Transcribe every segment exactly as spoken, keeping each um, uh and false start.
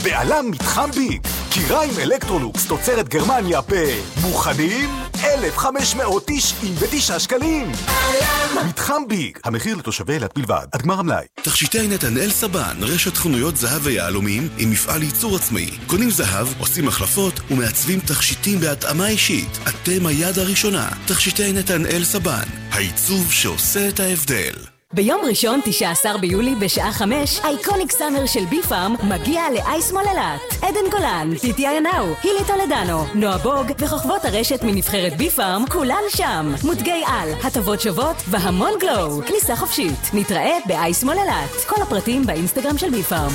בעלם מתחם ביג. קיריים אלקטרולוקס תוצרת גרמניה במוכנים אלף וחמש מאות תשעים ותשעה שקלים. מתחם ביג, המחיר לתושבי אילת בלבד, עד גמר המלאי. תכשיטי נתנאל סבן, רשת חנויות זהב ויהלומים עם מפעל ייצור עצמאי. קונים זהב, עושים החלפות ומעצבים תכשיטים בהתאמה אישית. אתם היד הראשונה. תכשיטי נתנאל סבן, העיצוב שעושה את ההבדל. ביום ראשון, תשעה עשר ביולי, בשעה חמש, אייקוניק סאמר של בי-פארם מגיע לאייס מול אילת. עדן גולן, טיטי איינאו, הילי טולדנו, נועה בוג וחוכבות הרשת מנבחרת בי-פארם, כולן שם. מותגי על, הטבות שוות והמון גלו. כניסה חופשית. נתראה באייס מול אילת. כל הפרטים באינסטגרם של בי-פארם.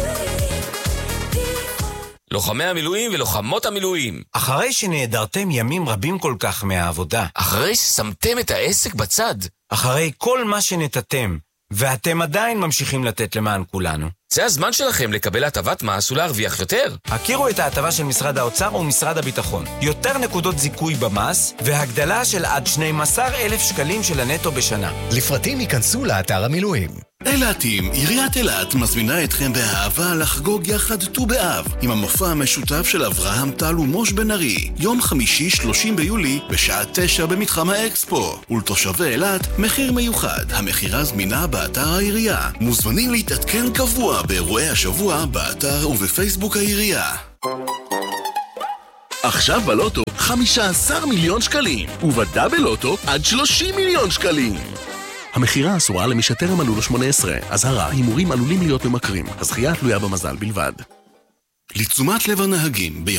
לוחמי המילואים ולוחמות המילואים. אחרי שנעדרתם ימים רבים כל כך מהעבודה. אחרי ששמתם את העסק בצד. אחרי כל מה שנתתם, ואתם עדיין ממשיכים לתת למען כולנו. זה הזמן שלכם לקבל הטבת מס ולהרוויח יותר. הכירו את ההטבה של משרד האוצר ומשרד הביטחון. יותר נקודות זיכוי במס, והגדלה של עד שנים עשר אלף שקלים של הנטו בשנה. לפרטים ייכנסו לאתר המילואים. אילתים, עיריית אילת מזמינה אתכם באהבה לחגוג יחד ט"ו באב עם המופע המשותף של אברהם טל ומוש בן ארי, יום חמישי שלושים ביולי בשעה תשע במתחם האקספו. ולתושבי אילת מחיר מיוחד, המחירה זמינה באתר העירייה. מוזמנים להתעדכן קבוע באירועי השבוע באתר ובפייסבוק העירייה. עכשיו בלוטו חמישה עשר מיליון שקלים, ובדאבל לוטו עד שלושים מיליון שקלים. המחירה אסורה למי שטרם מלאו לו שמונה עשרה. אזהרה, הימורים עלולים להיות ממכרים. הזכייה תלויה במזל בלבד. לתשומת לב הנהגים,